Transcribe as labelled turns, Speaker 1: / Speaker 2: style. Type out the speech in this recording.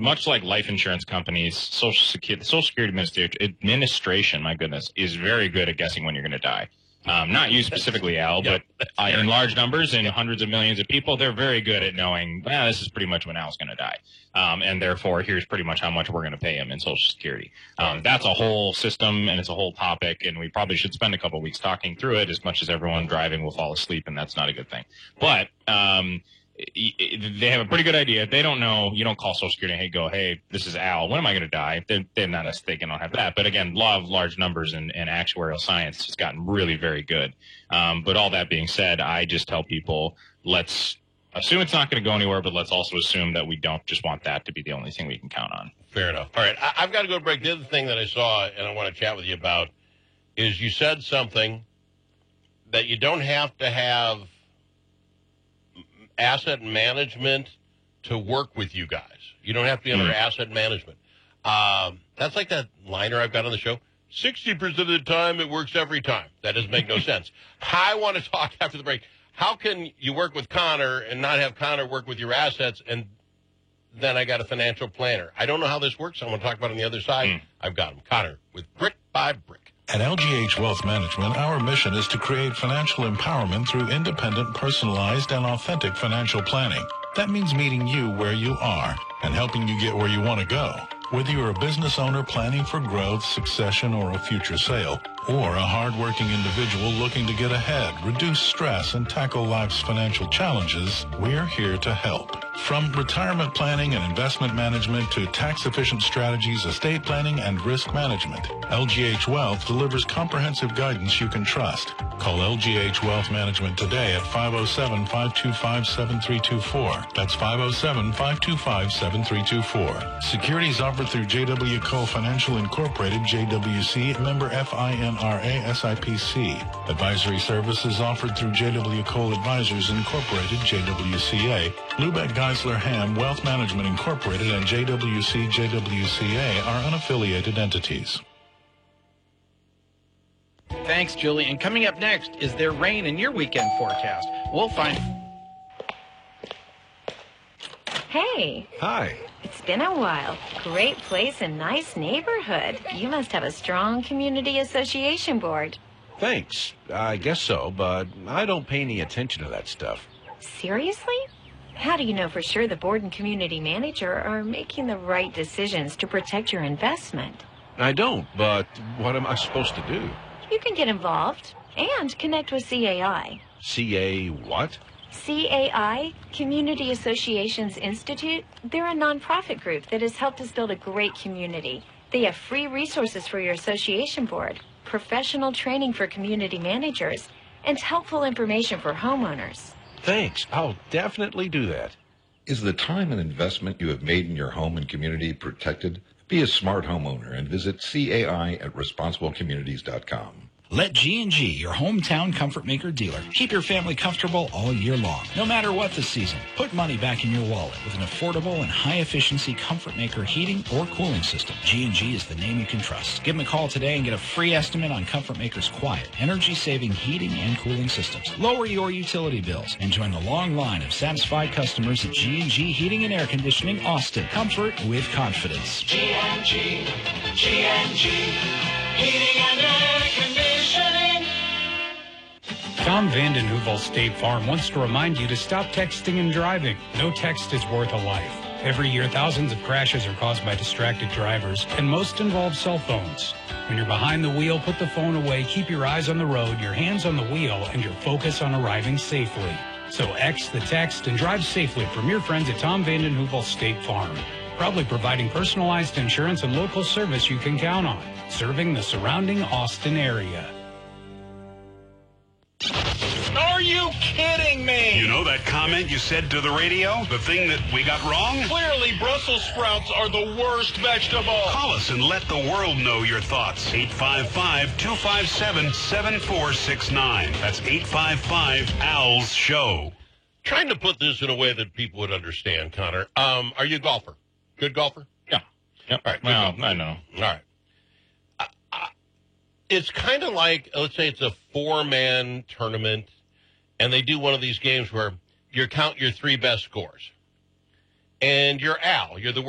Speaker 1: much like life insurance companies, Social Security administration, my goodness, is very good at guessing when you're going to die. Not you specifically, Al, but in large numbers and hundreds of millions of people, they're very good at knowing, this is pretty much when Al's going to die. And therefore, here's pretty much how much we're going to pay him in Social Security. That's a whole system, and it's a whole topic, and we probably should spend a couple of weeks talking through it as much as everyone driving will fall asleep, and that's not a good thing. But they have a pretty good idea. They don't know. You don't call Social Security and hey, this is Al. When am I going to die? They're not as they don't have that. But again, law of large numbers and actuarial science has gotten really very good. But all that being said, I just tell people, let's assume it's not going to go anywhere, but let's also assume that we don't just want that to be the only thing we can count on.
Speaker 2: Fair enough. All right, I've got to go to break. The other thing that I saw and I want to chat with you about is you said something that you don't have to have asset management to work with you guys. You don't have to be under asset management. That's like that liner I've got on the show. 60% of the time, it works every time. That doesn't make no sense. I want to talk after the break. How can you work with Connor and not have Connor work with your assets, and then I got a financial planner? I don't know how this works. I want to talk about it on the other side. I've got him. Connor with Brick by Brick.
Speaker 3: At LGH Wealth Management, our mission is to create financial empowerment through independent, personalized, and authentic financial planning. That means meeting you where you are and helping you get where you want to go. Whether you're a business owner planning for growth, succession, or a future sale, or a hardworking individual looking to get ahead, reduce stress, and tackle life's financial challenges, we're here to help. From retirement planning and investment management to tax-efficient strategies, estate planning, and risk management, LGH Wealth delivers comprehensive guidance you can trust. Call LGH Wealth Management today at 507-525-7324. That's 507-525-7324. Securities offered through J.W. Cole Financial Incorporated, JWC, member FINRA SIPC. Advisory services offered through J.W. Cole Advisors Incorporated, JWCA. Lubeck Geisler Ham Wealth Management Incorporated and JWC JWCA are unaffiliated entities.
Speaker 4: Thanks, Julie. And coming up next, is there rain in your weekend forecast? We'll find...
Speaker 5: Hey.
Speaker 6: Hi.
Speaker 5: It's been a while. Great place and nice neighborhood. You must have a strong community association board.
Speaker 6: Thanks. I guess so, but I don't pay any attention to that stuff.
Speaker 5: Seriously? How do you know for sure the board and community manager are making the right decisions to protect your investment?
Speaker 6: I don't, but what am I supposed to do?
Speaker 5: You can get involved and connect with CAI.
Speaker 6: CA what?
Speaker 5: CAI, Community Associations Institute. They're a nonprofit group that has helped us build a great community. They have free resources for your association board, professional training for community managers, and helpful information for homeowners.
Speaker 6: Thanks. I'll definitely do that.
Speaker 7: Is the time and investment you have made in your home and community protected? Be a smart homeowner and visit CAI at responsiblecommunities.com.
Speaker 8: Let G&G, your hometown comfort maker dealer, keep your family comfortable all year long, no matter what the season. Put money back in your wallet with an affordable and high-efficiency comfort maker heating or cooling system. G&G is the name you can trust. Give them a call today and get a free estimate on Comfort Maker's quiet, energy-saving heating and cooling systems. Lower your utility bills and join the long line of satisfied customers at G&G Heating and Air Conditioning, Austin. Comfort with confidence.
Speaker 9: G&G, Heating and Air Conditioning.
Speaker 10: Tom Vanden Heuvel State Farm wants to remind you to stop texting and driving. No text is worth a life. Every year, thousands of crashes are caused by distracted drivers, and most involve cell phones. When you're behind the wheel, put the phone away, keep your eyes on the road, your hands on the wheel, and your focus on arriving safely. So X the text and drive safely from your friends at Tom Vanden Heuvel State Farm. Proudly providing personalized insurance and local service you can count on, serving the surrounding Austin area.
Speaker 4: Are you kidding me?
Speaker 11: You know that comment you said to the radio? The thing that we got wrong?
Speaker 4: Clearly, Brussels sprouts are the worst vegetable.
Speaker 11: Call us and let the world know your thoughts. 855-257-7469. That's 855-AL's show.
Speaker 2: Trying to put this in a way that people would understand, Connor. Are you a golfer? Good golfer?
Speaker 1: Yeah. Yep.
Speaker 2: All right.
Speaker 1: Well, I know.
Speaker 2: All right. It's kind of like, let's say it's a 4-man tournament, and they do one of these games where you count your 3 best scores. And you're Al. You're the